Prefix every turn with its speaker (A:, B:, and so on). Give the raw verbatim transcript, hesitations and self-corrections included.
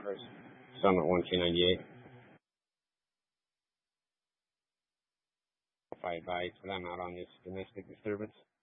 A: Summit one two ninety-eight. If I advise that I'm out on this domestic disturbance.